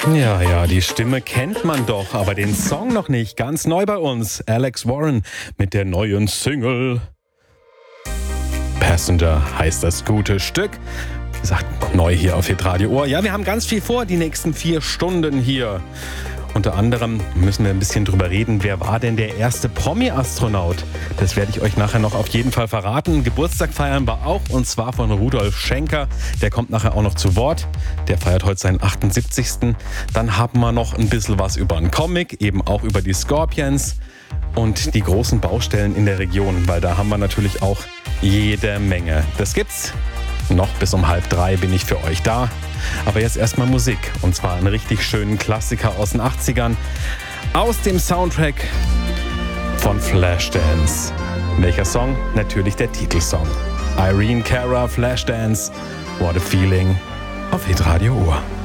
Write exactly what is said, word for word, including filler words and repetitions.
Ja, ja, die Stimme kennt man doch, aber den Song noch nicht. Ganz neu bei uns. Alex Warren mit der neuen Single. Passenger heißt das gute Stück. Wie gesagt, neu hier auf Hitradio Ohr. Ja, wir haben ganz viel vor, die nächsten vier Stunden hier. Unter anderem müssen wir ein bisschen drüber reden, wer war denn der erste Promi-Astronaut? Das werde ich euch nachher noch auf jeden Fall verraten. Geburtstag feiern wir auch, und zwar von Rudolf Schenker. Der kommt nachher auch noch zu Wort. Der feiert heute seinen achtundsiebzigsten Dann haben wir noch ein bisschen was über einen Comic, eben auch über die Scorpions und die großen Baustellen in der Region, weil da haben wir natürlich auch jede Menge. Das gibt's. Noch bis um halb drei bin ich für euch da. Aber jetzt erstmal Musik. Und zwar einen richtig schönen Klassiker aus den achtzigern. Aus dem Soundtrack von Flashdance. Welcher Song? Natürlich der Titelsong. Irene Cara, Flashdance. What a Feeling auf Hitradio Ohr.